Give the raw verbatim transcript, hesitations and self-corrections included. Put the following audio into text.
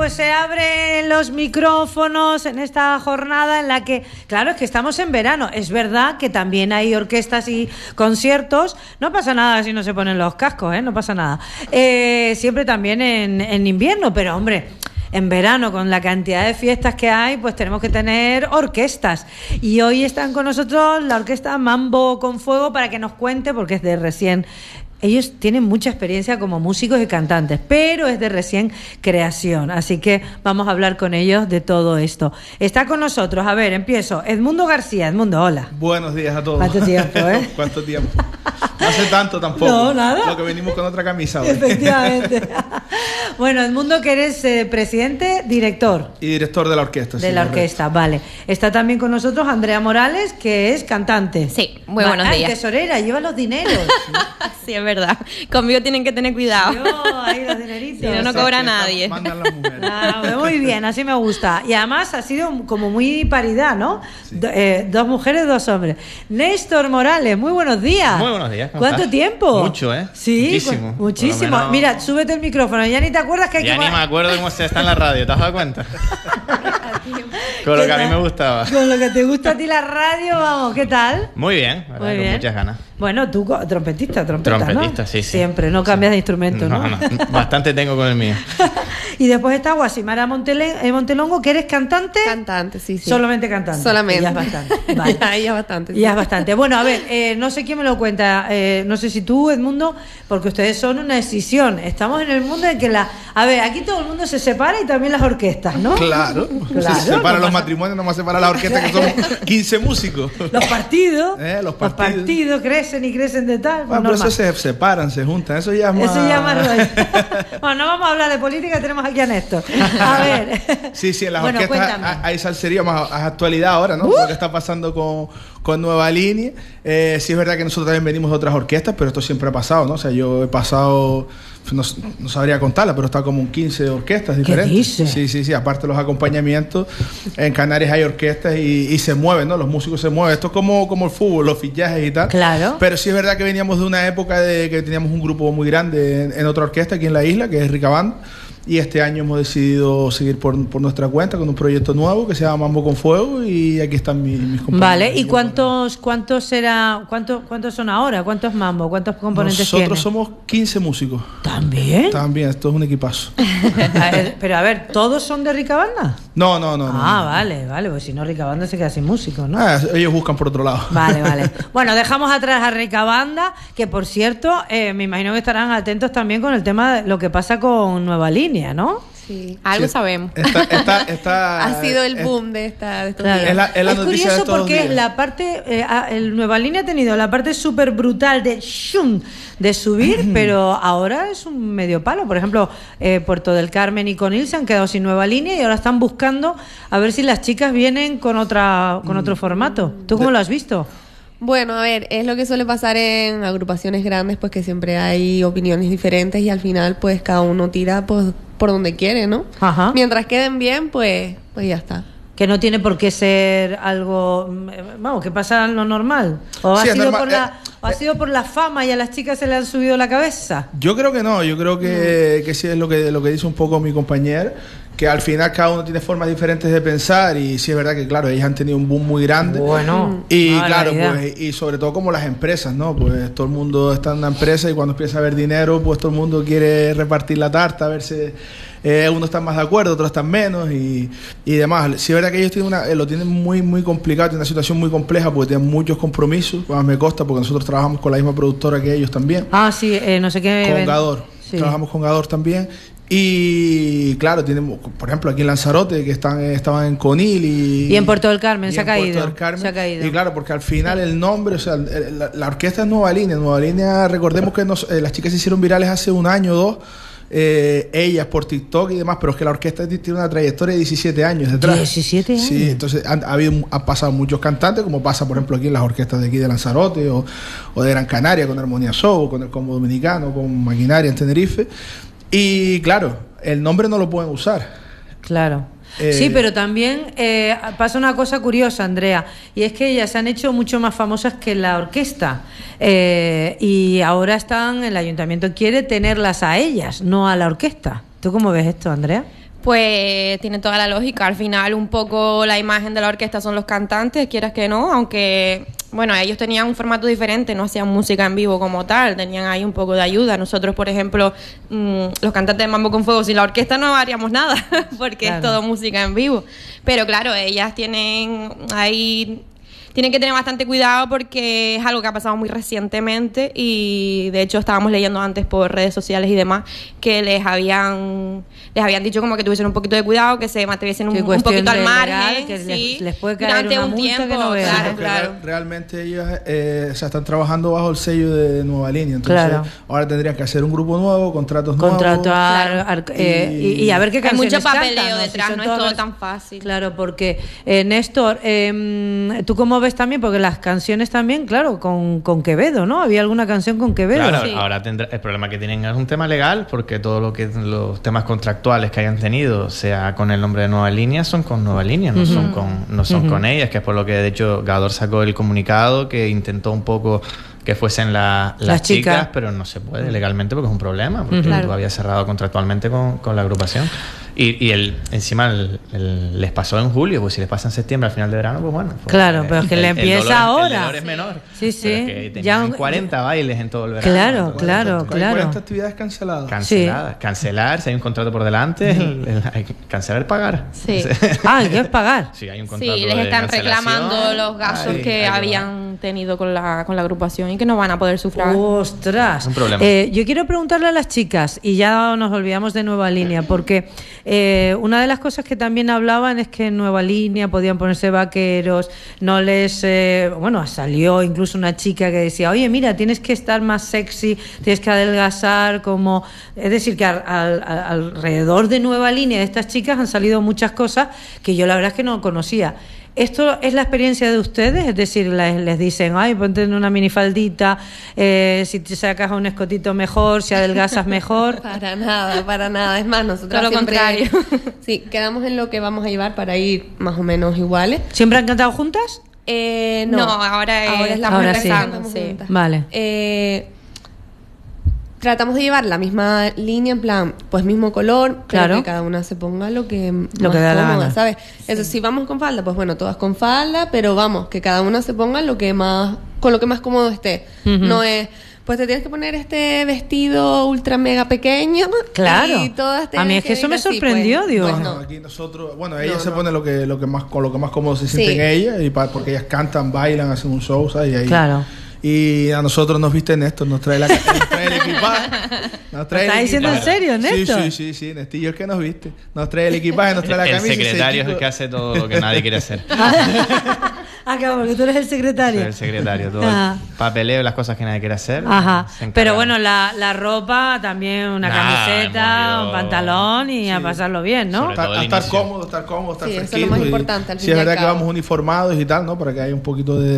pues se abren los micrófonos en esta jornada en la que, claro, es que estamos en verano. Es verdad que también hay orquestas y conciertos. No pasa nada si no se ponen los cascos, ¿eh? No pasa nada. Eh, siempre también en, en invierno, pero hombre, en verano, con la cantidad de fiestas que hay, pues tenemos que tener orquestas. Y hoy están con nosotros la orquesta Mambo con Fuego para que nos cuente, porque es de recién... Ellos tienen mucha experiencia como músicos y cantantes, pero es de recién creación. Así que vamos a hablar con ellos de todo esto. Está con nosotros, a ver, empiezo. Edmundo García. Edmundo, hola. Buenos días a todos. ¿Cuánto tiempo, eh? ¿Cuánto tiempo? No hace tanto tampoco. No, nada. Lo que venimos con otra camisa hoy. Efectivamente. Bueno, Edmundo, que eres eh, presidente, director. Y director de la orquesta. De sí, la orquesta, vale. Está también con nosotros Andrea Morales, que es cantante. Sí, muy Va, buenos ay, días. Tesorera, lleva los dineros. Sí, es verdad. Conmigo tienen que tener cuidado. Yo, ahí los dineritos. Si no, no cobra nadie. Mandan las mujeres. Ah, muy bien, así me gusta. Y además ha sido como muy paridad, ¿no? Sí. Do- eh, dos mujeres, dos hombres. Néstor Morales, muy buenos días. Muy buenos días. ¿Cómo ¿Cuánto estás? tiempo? Mucho, ¿eh? Sí, Muchísimo. pues, muchísimo. Por lo menos- Mira, súbete el micrófono. Ya ni te acuerdas que hay Ya que... ni me acuerdo cómo se está en la radio, ¿te has dado cuenta? Con lo que a mí me gustaba. Con lo que te gusta a ti la radio, vamos, ¿qué tal? Muy bien, la verdad, Muy con bien. muchas ganas. Bueno, tú co- trompetista, trompeta, Trompetista, ¿no? sí, sí. Siempre, no cambias de instrumento, ¿no? No, no, bastante tengo con el mío. Y después está Guasimara Montele- eh, Montelongo, que eres cantante. Cantante, sí, sí. Solamente cantante. Solamente. Y ya es bastante. Vale. ya, ya es bastante. sí. Ya es bastante. Bueno, a ver, eh, no sé quién me lo cuenta, eh, no sé si tú, Edmundo, porque ustedes son una decisión. Estamos en el mundo en que la... A ver, aquí todo el mundo se separa y también las orquestas, ¿no? Claro. Claro, Se separan no los pasa- matrimonios, nomás separan las orquestas que somos quince músicos. Los partidos, Eh, los partidos. partidos crecen y crecen de tal. pues Bueno, por normal. eso se separan, se juntan. Eso ya es más... Eso ya más rollo. Bueno, no vamos a hablar de política, tenemos aquí a Néstor. A ver. Sí, sí, en las Bueno, orquestas cuéntame. hay hay salsería más a- actualidad ahora, ¿no? Lo que está pasando con, con Nueva Línea. Eh, sí es verdad que nosotros también venimos de otras orquestas, pero esto siempre ha pasado, ¿no? O sea, yo he pasado, no, no sabría contarla, pero está como en quince orquestas diferentes. dices? Sí, sí, sí. Aparte de los acompañamientos, en Canarias hay orquestas y, y se mueven, ¿no? Los músicos se mueven. Esto es como, como el fútbol, los fichajes y tal. Claro. Pero sí es verdad que veníamos de una época de que teníamos un grupo muy grande en, en otra orquesta aquí en la isla, que es Ricabanda. Y este año hemos decidido seguir por, por nuestra cuenta con un proyecto nuevo que se llama Mambo con Fuego y aquí están mis, mis compañeros. Vale, ¿y cuántos cuántos será cuántos cuántos son ahora? ¿Cuántos mambo? ¿Cuántos componentes Nosotros tiene? somos quince músicos. ¿También? También, esto es un equipazo. A ver, pero a ver, ¿todos son de Ricabanda? No, no, no. no, Ah, no. vale, vale, pues si no Ricabanda se queda sin músicos, ¿no? Ah, ellos buscan por otro lado. Vale, vale. Bueno, dejamos atrás a Ricabanda, que por cierto, eh, me imagino que estarán atentos también con el tema de lo que pasa con Nueva Línea, ¿no? Sí. Algo Sí. sabemos. Está, está, está, Ha sido el es- boom de, esta, de estos Claro. días. Es la- es la noticia de curioso estos porque días. la parte, eh, ah, el Nueva Línea ha tenido la parte súper brutal de shum, de subir, pero ahora es un medio palo. Por ejemplo, eh, Puerto del Carmen y Conil se han quedado sin Nueva Línea y ahora están buscando a ver si las chicas vienen con otra con otro formato. ¿Tú cómo lo has visto? Bueno, a ver, es lo que suele pasar en agrupaciones grandes, pues que siempre hay opiniones diferentes y al final pues cada uno tira pues, por donde quiere, ¿no? Ajá. Mientras queden bien, pues, pues ya está. Que no tiene por qué ser algo, mm, eh, vamos, que pasa lo normal. O ha Sí, es sido normal. por la, Eh, o ha sido por la fama y a las chicas se le han subido la cabeza. Yo creo que no, yo creo que, que sí es lo que, lo que dice un poco mi compañero, que al final cada uno tiene formas diferentes de pensar y sí es verdad que claro, ellos han tenido un boom muy grande. Bueno, Y una claro, barbaridad. pues, y sobre todo como las empresas, ¿no? Pues todo el mundo está en una empresa y cuando empieza a haber dinero, pues todo el mundo quiere repartir la tarta, a ver si eh, unos están más de acuerdo, otros están menos y, y demás. Sí es verdad que ellos tienen una, eh, lo tienen muy, muy complicado, tienen una situación muy compleja porque tienen muchos compromisos, más me consta porque nosotros trabajamos con la misma productora que ellos también. Ah, sí, eh, no sé qué. Con ven- Gador. Sí. Trabajamos con Gador también. Y claro, tenemos, por ejemplo, aquí en Lanzarote, que están, eh, estaban en Conil y. Y en Puerto del Carmen, y se ha en Puerto caído, del Carmen. se ha caído. Y claro, porque al final el nombre, o sea, el- la, la orquesta es Nueva Línea. Nueva Línea, recordemos que nos- eh, las chicas se hicieron virales hace un año o dos. eh, ellas por TikTok y demás, pero es que la orquesta tiene una trayectoria de diecisiete años detrás. diecisiete años. Sí, entonces han, ha habido, han pasado muchos cantantes, como pasa por ejemplo aquí en las orquestas de aquí de Lanzarote o, o de Gran Canaria, con Armonía Show, con el Combo Dominicano, con Maquinaria en Tenerife. Y claro, el nombre no lo pueden usar. Claro. Eh, Sí, pero también eh, pasa una cosa curiosa, Andrea, y es que ellas se han hecho mucho más famosas que la orquesta eh, y ahora están, el ayuntamiento quiere tenerlas a ellas, no a la orquesta. ¿Tú cómo ves esto, Andrea? Pues tiene toda la lógica. Al final, un poco la imagen de la orquesta son los cantantes, quieras que no, aunque, bueno, ellos tenían un formato diferente, no hacían música en vivo como tal, tenían ahí un poco de ayuda. Nosotros, por ejemplo, mmm, los cantantes de Mambo con Fuego, sin la orquesta no haríamos nada, porque claro, es todo música en vivo. Pero claro, ellas tienen ahí... Tienen que tener bastante cuidado porque es algo que ha pasado muy recientemente y de hecho estábamos leyendo antes por redes sociales y demás que les habían les habían dicho como que tuviesen un poquito de cuidado, que se mantuviesen un, un poquito al margen, legal, que sí, les, les puede caer durante una un multa tiempo, que no vean. claro, Sí, claro. Re- realmente ellas eh, o sea, están trabajando bajo el sello de Nueva Línea, entonces Claro. ahora tendrían que hacer un grupo nuevo, contratos Contratar, nuevos. ar- eh, y, y a ver qué Hay canciones mucho papeleo cantan, ¿no? detrás, Si son no es todo todas- tan fácil. Claro, porque eh, Néstor, eh, ¿tú cómo ves también? Porque las canciones también, claro, con, con Quevedo, ¿no? Había alguna canción con Quevedo. Claro, Sí. ahora tendrá, el problema que tienen es un tema legal, porque todo lo que los temas contractuales que hayan tenido, sea con el nombre de Nueva Línea, son con Nueva Línea, no Uh-huh. son con no son Uh-huh. con ellas, que es por lo que de hecho Gador sacó el comunicado que intentó un poco que fuesen la- las, Las chicas. chicas, pero no se puede legalmente porque es un problema, porque Ujú. tú habías cerrado contractualmente con, con la agrupación. Y, y el, encima el- el- les pasó en julio, pues si les pasa en septiembre al final de verano, pues bueno. pues, Claro, eh, pero es que el- le el empieza dolor- ahora. El dolor es menor. Sí, sí. Pero es que Ya tenían un- cuarenta bailes en todo el verano. Claro, entonces, claro, Hay claro. cuarenta actividades canceladas. Canceladas, cancelar, si hay un contrato por delante, el- el- hay que cancelar, pagar. Sí. Ah, ¿qué es pagar? Sí, hay un contrato Sí, les de están cancelación. reclamando los gastos Ay, que ahí va. habían tenido con la, con la agrupación y que no van a poder sufragar. Ostras. Es un problema. Eh, yo quiero preguntarle a las chicas, y ya nos olvidamos de Nueva Línea, porque eh, una de las cosas que también hablaban es que en Nueva Línea podían ponerse vaqueros, no les... eh, bueno, salió incluso una chica que decía, oye, mira, tienes que estar más sexy, tienes que adelgazar, como... Es decir, que al- al- al- alrededor de Nueva Línea de estas chicas han salido muchas cosas que yo la verdad es que no conocía. ¿Esto es la experiencia de ustedes? Es decir, les, les dicen, ay, ponte en una minifaldita, eh, si te sacas un escotito mejor, si adelgazas mejor. Para nada, para nada. Es más, nosotros Todo lo siempre... contrario. Sí, quedamos en lo que vamos a llevar para ir más o menos iguales. ¿Siempre han cantado juntas? Eh, no. No, ahora es- ahora es la ahora primera sí. vez que cantamos Sí. juntas. Vale. Eh, tratamos de llevar la misma línea, en plan, pues mismo color, Claro. pero que cada una se ponga lo que Lo más que da la cómoda, gana. ¿sabes? Eso, si vamos con falda, pues bueno, todas con falda, pero vamos, que cada una se ponga lo que más, con lo que más cómodo esté. Ujú. No es, pues te tienes que poner este vestido ultra mega pequeño. Claro. Y todas A mí es que eso me sorprendió, digo. Pues No, no. aquí nosotros, bueno, ella No, se no. pone lo que, lo que más, con lo que más cómodo se Sí. sienten ellas, y pa- porque ellas cantan, bailan, hacen un show, ¿sabes? Y, ahí- Claro. y a nosotros nos viste Néstor, nos trae, la, nos trae el equipaje. Nos trae ¿Lo el estás diciendo en equipaje. serio, Néstor? Sí, sí, sí, sí, Nestillo es el que nos viste. Nos trae el equipaje, nos trae la El camisa. y secretario es se- el que hace todo lo que nadie quiere hacer. Ah, claro, porque tú eres el secretario. Soy el secretario, todo Ah. el papeleo, las cosas que nadie quiere hacer. Ajá. se encargan. Pero bueno, la, la ropa también, una Nah, camiseta, hemos ido- un pantalón y a Sí. pasarlo bien, ¿no? Sobre Estar, todo el a estar inicio. cómodo, estar cómodo, estar Sí, eso es lo fresquito. más y- importante, al Sí, fin es y al verdad que cabo. vamos uniformados y tal, ¿no? Para que haya un poquito de,